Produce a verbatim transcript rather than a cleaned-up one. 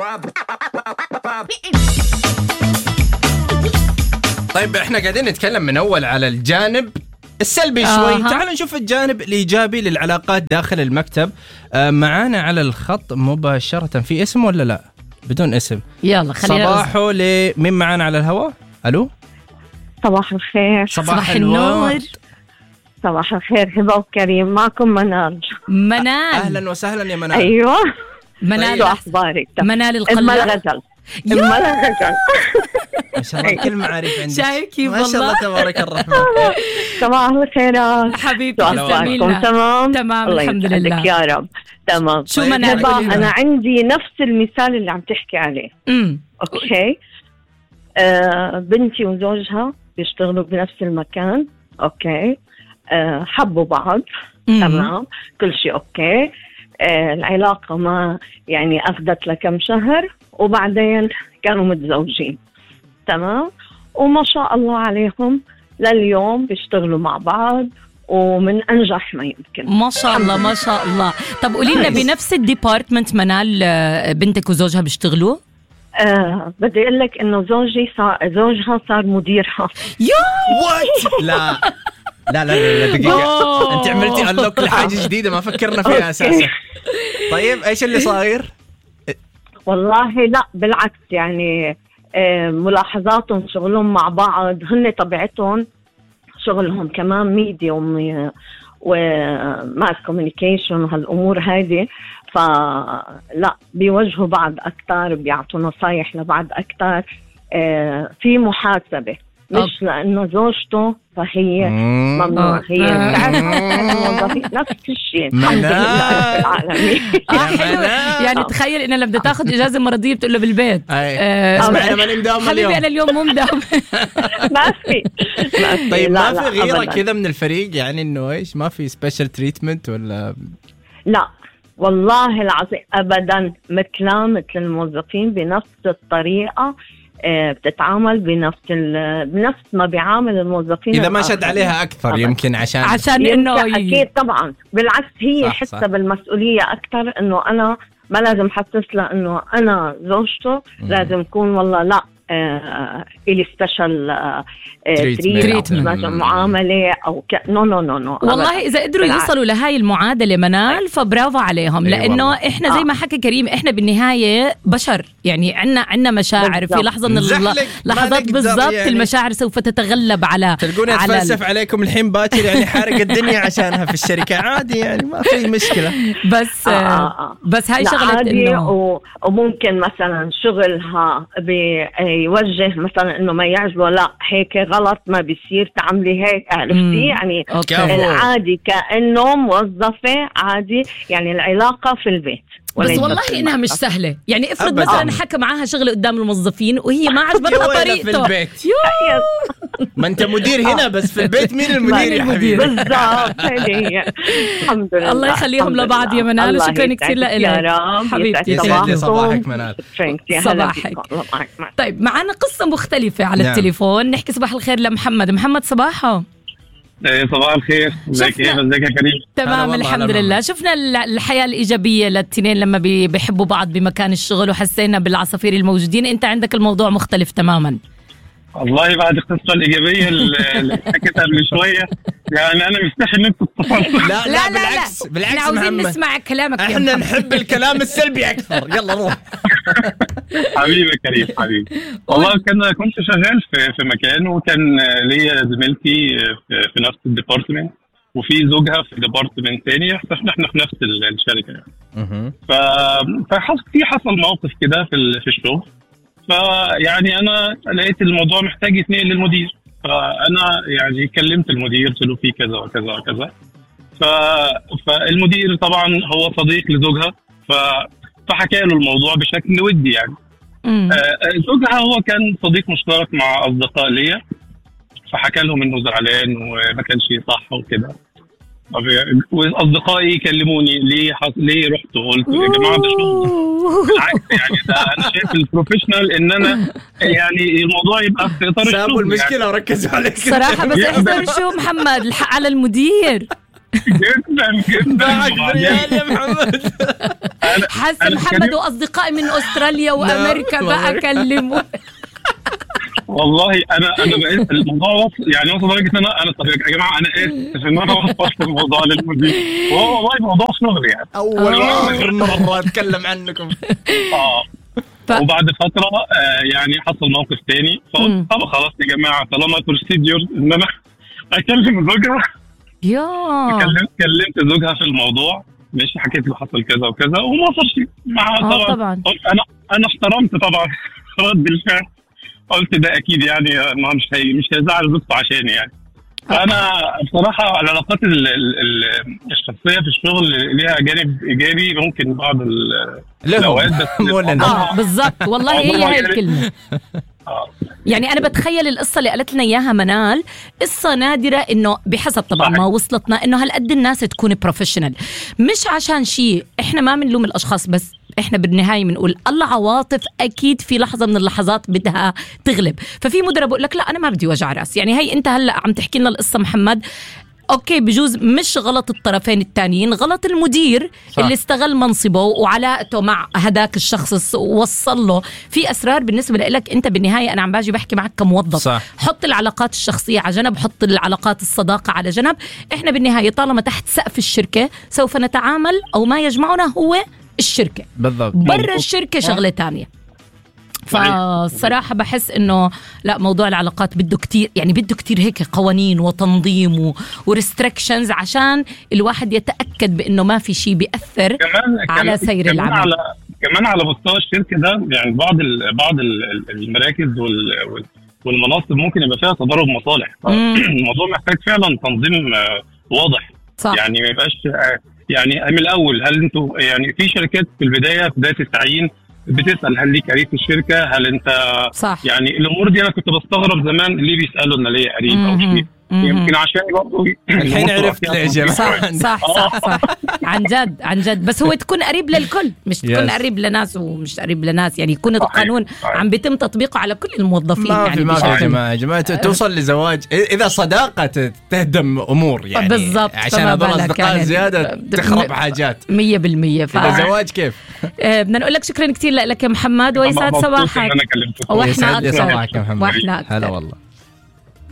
طيب احنا قاعدين نتكلم من اول على الجانب السلبي شوي. آه. تعالوا نشوف الجانب الإيجابي للعلاقات داخل المكتب. آه معانا على الخط مباشرة. في اسم ولا لا؟ بدون اسم. يلا خلينا صباحو لمين معانا على الهواء؟ ألو صباح الخير. صباح, صباح النور. صباح الخير هبة وكريم. معكم منال. منال أهلا وسهلا يا منال. أيوة منال. أخبارك؟ منال القلة. أم الغزل. أم الغزل. ما شاء الله كل معارف عندك. شايكي ما شاء الله تبارك الرحمن. صباح الخيرات حبيبتي. تسلمينا. تمام تمام الحمد لله يا رب. تمام. شو منال؟ أنا عندي نفس المثال اللي عم تحكي عليه. امم أوكي. آه بنتي وزوجها بيشتغلوا بنفس المكان. أوكي. آه حبوا بعض. تمام كل شيء أوكي. آه العلاقة ما يعني أخذت لكم شهر وبعدين كانوا متزوجين. تمام. وما شاء الله عليهم لليوم بيشتغلوا مع بعض ومن أنجح ما يمكن. ما شاء الله ما شاء الله. طب قولي لنا بنفس الديبارتمنت منال بنتك وزوجها بيشتغلوا؟ آه بدي أقول لك إنه زوجي صار زوجها صار مديرها. يو وات لا لا لا لا دقيقة. أنت عملتي أنلوك لحاجة جديدة ما فكرنا فيها أساسا. طيب إيش اللي صاير؟ والله لا بالعكس يعني آه ملاحظاتهم شغلهم مع بعض. هن طبيعتهم شغلهم كمان ميديا وماس كوميونيكيشن وهالأمور هذه. فلا بيوجهوا بعض أكتر بيعطوا نصايح لبعض أكتر. آه في محاسبة مش لأنه زوجته فهي ممنوع. هي الموظفين نفس الشيء. الحمد لله رب العالمين. يعني تخيل إن لما تاخذ إجازة مرضية بتقول له بالبيت اسمع أنا ماني مداوم اليوم. حبيبي أنا اليوم مو مداوم. ما في. طيب ما في غيرة كذا من الفريق يعني إنه إيش ما في سبيشال تريتمنت ولا؟ لا والله العظيم أبدا. مثلها مثل الموظفين بنفس الطريقة. بتتعامل بنفس بنفس ما بيعامل الموظفين. إذا ما شد عليها أكثر طبعا. يمكن عشان عشان إنه أكيد طبعا بالعكس هي حاسة بالمسؤولية أكثر. إنه أنا ما لازم حسس له إنه أنا زوجته. لازم يكون والله لا آه إلي سبيشال آه تريتمنت معاملة أو ك... نو نو نو نو والله إذا قدروا يوصلوا لهاي المعادلة منال فبرافو عليهم. لأنه إحنا زي ما حكى كريم إحنا بالنهاية بشر يعني عنا عنا مشاعر. في لحظة من اللحظات بالضبط يعني المشاعر سوف تتغلب على تلقوني أتفلسف عليكم الحين باكر يعني حارق الدنيا عشانها في الشركة عادي يعني ما في مشكلة. بس آه آه. بس هاي شغلة إنه و... وممكن مثلا شغلها بي يوجه مثلا انه ما يعجبه لا هيك غلط ما بيصير تعملي هيك. عرفتي يعني عادي كأنه موظفة عادي يعني العلاقة في البيت. بس والله إنها مش سهلة يعني افرض أبداً. مثلا حكى معاها شغل قدام الموظفين وهي ما عجبتها طريقته في البيت. ما أنت مدير هنا بس في البيت مين المدير يا حبيبي؟ بالضبط. الحمد لله. الله يخليهم لبعض يا منال. شكرا كثير لك حبيبتي. صباحك منال. صباحك. طيب معنا قصة مختلفة على نعم. التليفون. نحكي صباح الخير لمحمد. محمد صباحه. صباح الخير. ازيك ايه ازيك يا كريم؟ تمام الحمد لله. شفنا الحياة الإيجابية للتنين لما بيحبوا بعض بمكان الشغل وحسينا بالعصافير الموجودين. انت عندك الموضوع مختلف تماما. والله بعد القصة الإيجابية اللي حكيتها قبل شوية يعني أنا مستحي إن أنتوا تتصلوا. لا لا, لا بالعكس لا. بالعكس عاوزين محمد. نسمع كلامك. احنا نحب الكلام السلبي أكثر. يلا روح. حبيبي كريم حبيبي. والله كان كنت شغال في في مكان وكان ليا زميلتي في, في نفس الديبارتمنت وفي زوجها في ديبارتمنت تاني. احنا احنا في نفس الشركة يعني. ف فحصل في حصل موقف كده في في الشغل. فيعني أنا لقيت الموضوع محتاج يتنقل للمدير. فأنا يعني كلمت المدير قلت له في كذا وكذا وكذا. ف... فالمدير طبعا هو صديق لزوجها. ف... فحكى له الموضوع بشكل ودي يعني. آه زوجها هو كان صديق مشترك مع أصدقاء ليا. فحكى لهم إنه زعلان وما كانش صح وكده. واصدقائي يكلموني ليه حص... ليه رحت وقلت يا جماعه ده شغل بالعكس يعني ده انا شايف البروفيشنال ان انا يعني الموضوع يبقى في اطار الشغل. سابوا المشكله يعني. وركزوا عليك صراحه. بس احضر شو محمد الحق على المدير. جدا جدا. باعك بريال يا محمد. حس محمد واصدقائي من استراليا وامريكا بقى كلموا. والله انا انا بقيت الموضوع وصل يعني وصل لدرجه ان انا انا طب يا جماعه انا اسف ان انا وصلت الموضوع للمدير، وهو والله موضوع شغل يعني اول واخر مره اتكلم عنكم. اه ف... وبعد فتره آه يعني حصل موقف تاني، فقلت طب خلاص يا جماعه طالما بروسيديور ان انا اكلم زوجها. يا كلمت كلمت زوجها في الموضوع، ماشي، حكيت له حصل كذا وكذا وما صارش معاه طبعا. طبعا انا انا احترمت طبعا رد الفعل، قلت ده اكيد يعني ما مش هي مش هيزعل زوجته عشاني يعني. فانا بصراحه العلاقات ال ال الشخصيه في الشغل ليها جانب ايجابي ممكن بعض الاوقات بس اه بالظبط والله هي هي الكلمه. يعني أنا بتخيل القصة اللي قالت لنا إياها منال قصة نادرة، إنه بحسب طبعا ما وصلتنا إنه هالقد الناس تكون بروفيشنال، مش عشان شيء إحنا ما بنلوم الأشخاص، بس إحنا بالنهاية بنقول العواطف أكيد في لحظة من اللحظات بدها تغلب. ففي مدير بقول لك لا أنا ما بدي وجع راس، يعني هي أنت هلأ عم تحكي لنا القصة محمد، اوكي بجوز مش غلط الطرفين التانيين، غلط المدير صح. اللي استغل منصبه وعلاقته مع هداك الشخص وصل له في اسرار بالنسبه لك انت. بالنهايه انا عم باجي بحكي معك كموظف صح. حط العلاقات الشخصيه على جنب، حط العلاقات الصداقه على جنب، احنا بالنهايه طالما تحت سقف الشركه سوف نتعامل او ما يجمعنا هو الشركه بالضبط، برا الشركه شغله تانية. فالصراحة بحس إنه لا موضوع العلاقات بده كتير، يعني بده كتير هيك قوانين وتنظيم وريستريكشنز عشان الواحد يتأكد بإنه ما في شيء بيأثر كمان على كمان سير كمان العمل. على كمان على مستوى الشركة ده يعني بعض ال بعض ال المراكز وال والمناصب ممكن يبقى فيها تضارب مصالح. الموضوع محتاج فعلا تنظيم واضح صح. يعني ما يبقاش يعني من الأول هل أنتوا يعني في شركات في البداية في بداية التعيين بتسأل هل ليك قريب في الشركة، هل انت صح. يعني الامور دي انا كنت بستغرب زمان ليه بيسألوا ان ليا قريب او شيء، يمكن عشان برضه الحين عرفت الإجابة. صح صح صح, صح. عن جد عن جد، بس هو تكون قريب للكل، مش تكون قريب لناس ومش قريب لناس، يعني يكون القانون عم بيتم تطبيقه على كل الموظفين. ما يعني في ما في يا جماعة جماعة توصل لزواج إذا صداقة تهدم أمور يعني بالضبط، عشان هذول أصدقاء يعني زيادة تخرب حاجات مية بالمية. إذا زواج كيف؟ بدنا نقول لك شكرا كتير لك يا محمد ويسعد صباحك. وإحنا أكثر. هلا والله.